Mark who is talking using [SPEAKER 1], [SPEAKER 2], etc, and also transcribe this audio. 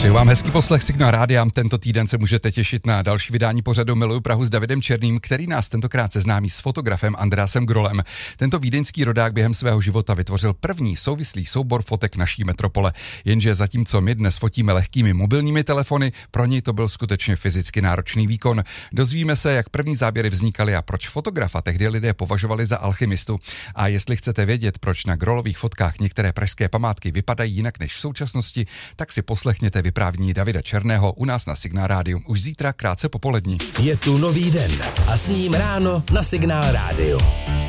[SPEAKER 1] Přeju vám hezký poslech Signál Rádia. Tento týden se můžete těšit na další vydání pořadu Miluju Prahu s Davidem Černým, který nás tentokrát seznámí s fotografem Andreasem Grolem. Tento vídeňský rodák během svého života vytvořil první souvislý soubor fotek naší metropole. Jenže zatímco my dnes fotíme lehkými mobilními telefony, pro něj to byl skutečně fyzicky náročný výkon. Dozvíme se, jak první záběry vznikaly a proč fotografa tehdy lidé považovali za alchymistu. A jestli chcete vědět, proč na Grolových fotkách některé pražské památky vypadají jinak než v současnosti, tak si poslechněte vyprávění Davida Černého u nás na Signál Rádiu už zítra krátce popolední.
[SPEAKER 2] Je tu nový den a s ním ráno na Signál Rádiu.